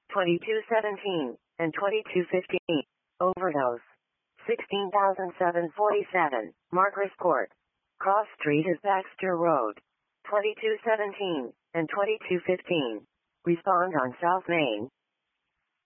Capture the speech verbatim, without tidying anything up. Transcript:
twenty-two seventeen and twenty-two fifteen. Overdose. sixteen thousand seven hundred forty-seven, Marcus Court. Cross Street is Baxter Road. twenty-two seventeen and twenty-two fifteen. Respond on South Main.